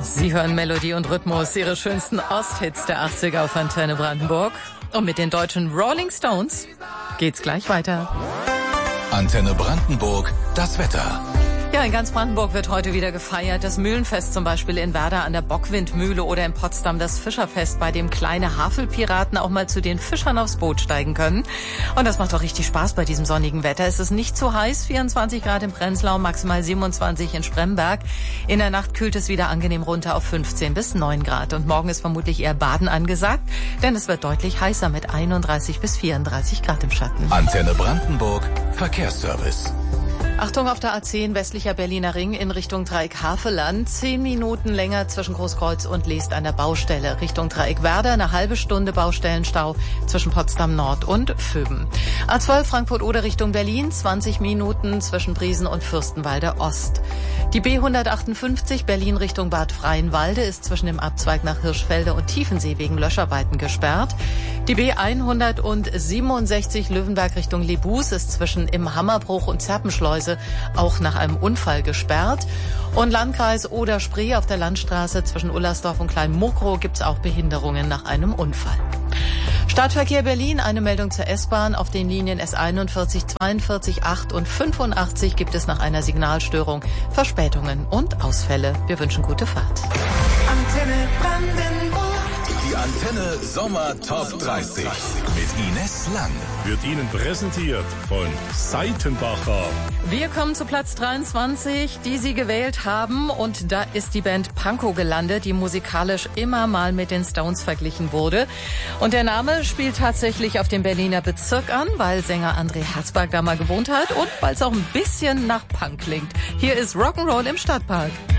Sie hören Melodie und Rhythmus, Ihre schönsten Osthits der 80er auf Antenne Brandenburg. Und mit den deutschen Rolling Stones geht's gleich weiter. Antenne Brandenburg, das Wetter. Ja, in ganz Brandenburg wird heute wieder gefeiert. Das Mühlenfest zum Beispiel in Werder an der Bockwindmühle oder in Potsdam das Fischerfest, bei dem kleine Havelpiraten auch mal zu den Fischern aufs Boot steigen können. Und das macht doch richtig Spaß bei diesem sonnigen Wetter. Es ist nicht zu heiß, 24 Grad in Prenzlau, maximal 27 in Spremberg. In der Nacht kühlt es wieder angenehm runter auf 15 bis 9 Grad. Und morgen ist vermutlich eher Baden angesagt, denn es wird deutlich heißer mit 31 bis 34 Grad im Schatten. Antenne Brandenburg, Verkehrsservice. Achtung auf der A10 westlicher Berliner Ring in Richtung Dreieck Havelland. 10 Minuten länger zwischen Großkreuz und Leest an der Baustelle. Richtung Dreieck Werder eine halbe Stunde Baustellenstau zwischen Potsdam Nord und Vöben. A12 Frankfurt-Oder Richtung Berlin 20 Minuten zwischen Briesen und Fürstenwalde Ost. Die B158 Berlin Richtung Bad Freienwalde ist zwischen dem Abzweig nach Hirschfelde und Tiefensee wegen Löscharbeiten gesperrt. Die B167 Löwenberg Richtung Lebus ist zwischen im Hammerbruch und Zerpenschleuse auch nach einem Unfall gesperrt. Und Landkreis Oder-Spree auf der Landstraße zwischen Ullersdorf und Kleinmokrow gibt es auch Behinderungen nach einem Unfall. Stadtverkehr Berlin, eine Meldung zur S-Bahn. Auf den Linien S41, 42, 8 und 85 gibt es nach einer Signalstörung Verspätungen und Ausfälle. Wir wünschen gute Fahrt. Antenne Brandenburg. Die Antenne Sommer Top 30 mit Ines Lang. Wird Ihnen präsentiert von Seitenbacher. Wir kommen zu Platz 23, die Sie gewählt haben. Und da ist die Band Pankow gelandet, die musikalisch immer mal mit den Stones verglichen wurde. Und der Name spielt tatsächlich auf dem Berliner Bezirk an, weil Sänger André Herzberg da mal gewohnt hat und weil es auch ein bisschen nach Punk klingt. Hier ist Rock'n'Roll im Stadtpark.